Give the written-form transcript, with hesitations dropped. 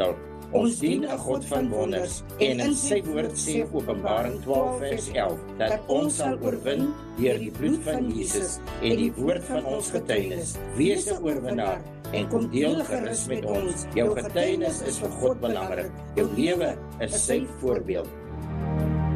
wandel. Ons dien 'n God van wonders, en in sy woord sê Openbaring 12 vers 11, dat ons sal oorwin deur die bloed van Jesus en die woord van ons getuienis. Wees 'n oorwinnaar en kom deel gerus met ons. Jou getuienis is vir God belangrik. Jou lewe is sy voorbeeld.